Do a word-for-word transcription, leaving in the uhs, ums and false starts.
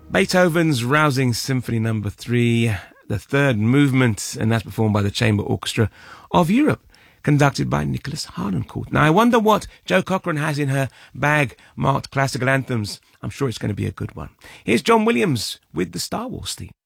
Beethoven's rousing Symphony Number Three, the third movement, and that's performed by the Chamber Orchestra of Europe, conducted by Nicholas Harnoncourt. Now, I wonder what Jo Cochran has in her bag marked classical anthems. I'm sure it's going to be a good one. Here's John Williams with the Star Wars theme.